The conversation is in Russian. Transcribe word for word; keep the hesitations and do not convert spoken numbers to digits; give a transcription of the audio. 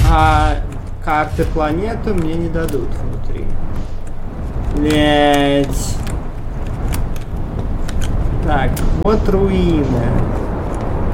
А карты планеты мне не дадут внутри. Блять. Так, вот руины.